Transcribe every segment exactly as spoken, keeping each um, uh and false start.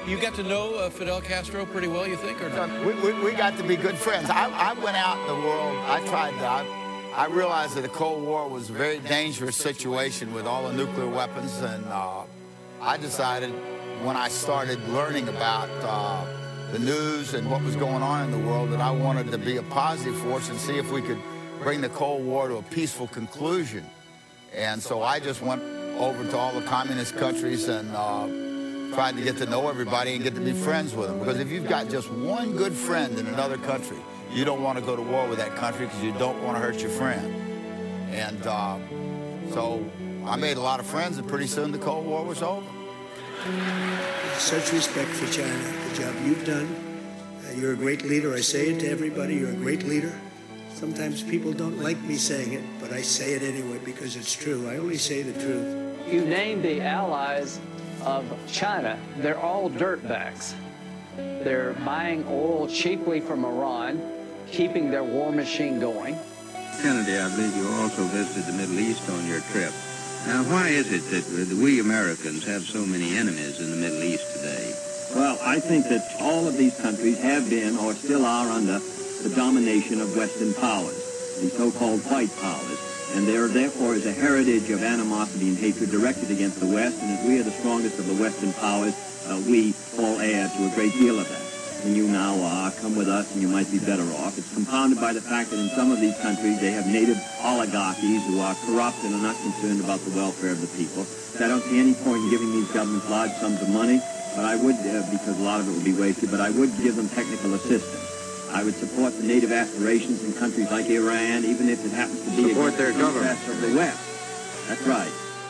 You got to know uh, Fidel Castro pretty well, you think, or not? We, we, we got to be good friends. I, I went out in the world. I tried to. I, I realized that the Cold War was a very dangerous situation with all the nuclear weapons, and uh, I decided when I started learning about uh, the news and what was going on in the world that I wanted to be a positive force and see if we could bring the Cold War to a peaceful conclusion. And so I just went over to all the communist countries and uh, tried to get to know everybody and get to be friends with them. Because if you've got just one good friend in another country, you don't want to go to war with that country because you don't want to hurt your friend. And uh, so I made a lot of friends, and pretty soon the Cold War was over. Such respect for China, the job you've done. Uh, you're a great leader. I say it to everybody. You're a great leader. Sometimes people don't like me saying it, but I say it anyway because it's true. I only say the truth. You name the allies of China, they're all dirtbags. They're buying oil cheaply from Iran, keeping their war machine going. Kennedy, I believe you also visited the Middle East on your trip. Now, why is it that we Americans have so many enemies in the Middle East today? Well, I think that all of these countries have been or still are under the domination of Western powers, the so-called white powers. And there, therefore, is a heritage of animosity and hatred directed against the West. And as we are the strongest of the Western powers, uh, we fall heir to a great deal of that. And you now are, come with us and you might be better off. It's compounded by the fact that in some of these countries they have native oligarchies who are corrupt and are not concerned about the welfare of the people. So I don't see any point in giving these governments large sums of money, but I would, uh, because a lot of it would be wasted, but I would give them technical assistance. I would support the native aspirations in countries like Iran, even if it happens to be support their the government interests of the West. That's right.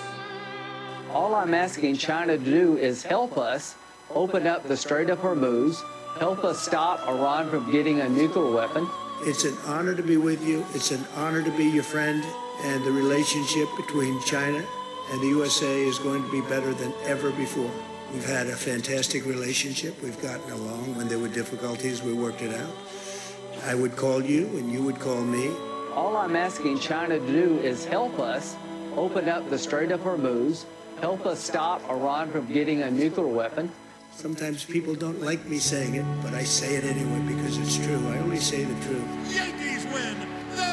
All I'm asking China to do is help us open up the Strait of Hormuz, help us stop Iran from getting a nuclear weapon. It's an honor to be with you. It's an honor to be your friend. And the relationship between China and the U S A is going to be better than ever before. We've had a fantastic relationship. We've gotten along. When there were difficulties, we worked it out. I would call you and you would call me. All I'm asking China to do is help us open up the Strait of Hormuz, help us stop Iran from getting a nuclear weapon. Sometimes people don't like me saying it, but I say it anyway because it's true. I only say the truth. Yankees win! The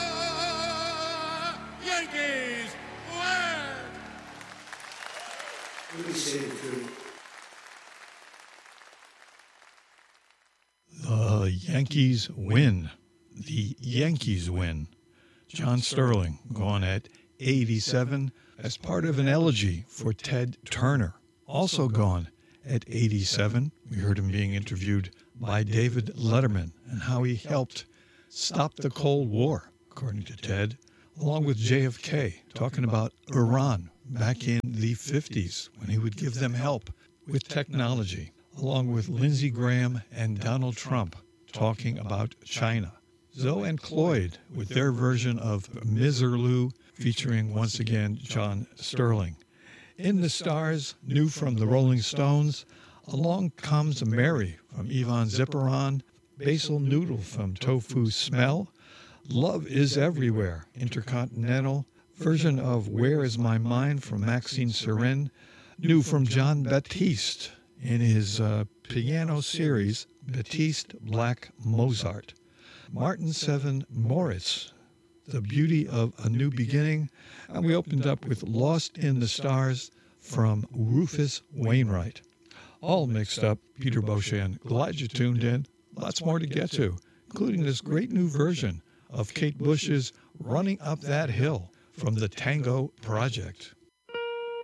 Yankees win! I only say the truth. The Yankees win. The Yankees win. John Sterling, gone at eighty-seven, as part of an elegy for Ted Turner, also gone at eighty-seven. We heard him being interviewed by David Letterman and how he helped stop the Cold War, according to Ted, along with J F K, talking about Iran back in the fifties when he would give them help with technology, along with Lindsey Graham and Donald Trump talking about China. Zoe and Cloyd with their version of Miserlou, featuring once again John Sterling. In the Stars, new from the Rolling Stones, Along Comes Mary from Yvonne Zipperon, Basil Noodle from Tofu Smell, Love is Everywhere, Intercontinental, version of Where Is My Mind from Maxine Serin, new from John Batiste in his uh, piano series, Batiste Black Mozart. Martin Seven Moritz, The Beauty of a New Beginning, and we opened up with Lost in the Stars from Rufus Wainwright. All mixed up, Peter Beauchesne. Glad you tuned in. Lots more to get to, including this great new version of Kate Bush's Running Up That Hill from the Tango Project.